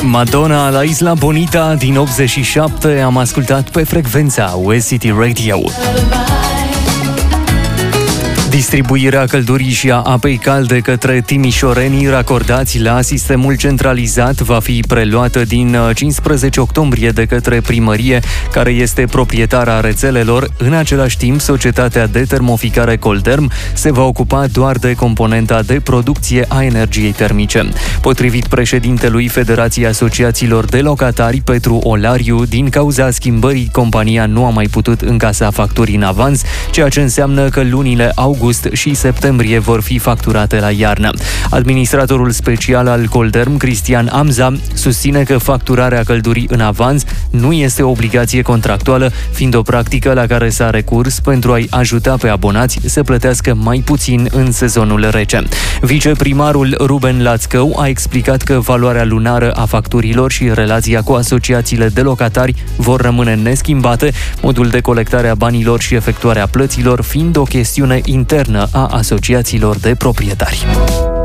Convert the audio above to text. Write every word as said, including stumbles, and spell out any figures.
Madonna la Isla Bonita din optzeci și șapte am ascultat pe frecvența West City Radio. Distribuirea căldurii și a apei calde către timișorenii racordați la sistemul centralizat va fi preluată din cincisprezece octombrie de către primărie, care este proprietara rețelelor. În același timp, societatea de termoficare Colderm se va ocupa doar de componenta de producție a energiei termice. Potrivit președintelui Federației Asociațiilor de Locatari, Petru Olariu, din cauza schimbării, compania nu a mai putut încasa facturi în avans, ceea ce înseamnă că lunile august și septembrie vor fi facturate la iarnă. Administratorul special al Colderm, Cristian Amza, susține că facturarea căldurii în avans nu este o obligație contractuală, fiind o practică la care s-a recurs pentru a-i ajuta pe abonați să plătească mai puțin în sezonul rece. Viceprimarul Ruben Lațcău a explicat că valoarea lunară a facturilor și relația cu asociațiile de locatari vor rămâne neschimbate, modul de colectare a banilor și efectuarea plăților fiind o chestiune internă a asociațiilor de proprietari.